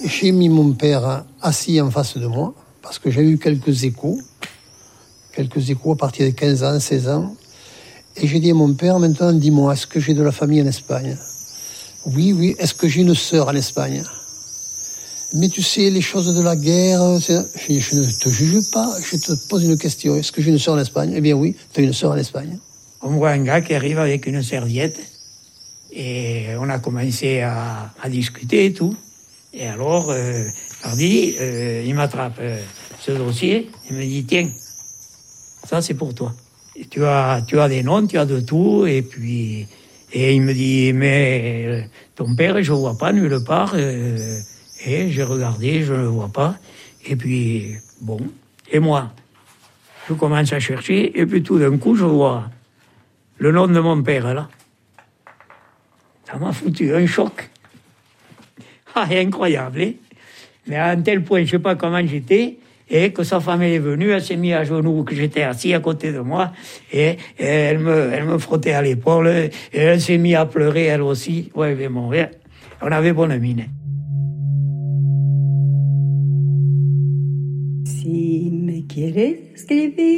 j'ai mis mon père assis en face de moi, parce que j'ai eu quelques échos à partir de 15 ans, 16 ans. Et j'ai dit à mon père, maintenant, dis-moi, est-ce que j'ai de la famille en Espagne ? Oui, est-ce que j'ai une sœur en Espagne ? Mais tu sais, les choses de la guerre, je ne te juge pas, je te pose une question. Est-ce que j'ai une sœur en Espagne ? Eh bien oui, tu as une sœur en Espagne. On voit un gars qui arrive avec une serviette et on a commencé à discuter et tout. Et alors, mardi, il m'attrape ce dossier, il me dit, tiens, ça c'est pour toi. Et tu as des noms, tu as de tout, et puis... Et il me dit, mais ton père, je ne vois pas nulle part. Et j'ai regardé, je ne le vois pas. Et puis, bon. Et moi, je commence à chercher, et puis tout d'un coup, je vois le nom de mon père, là. Ça m'a foutu un choc. Ah, incroyable, hein. Mais à un tel point, je ne sais pas comment j'étais, et que sa femme est venue, elle s'est mise à genoux, que j'étais assis à côté de moi, et elle me frottait à l'épaule, et elle s'est mise à pleurer, elle aussi. Ouais, mais bon, on avait bonne mine. Si me quieres escribir